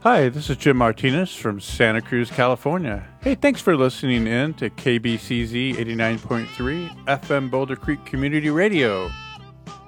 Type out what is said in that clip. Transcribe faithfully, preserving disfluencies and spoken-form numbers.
Hi, this is Jim Martinez from Santa Cruz, California. Hey, thanks for listening in to K B C Z eighty-nine point three F M Boulder Creek Community Radio.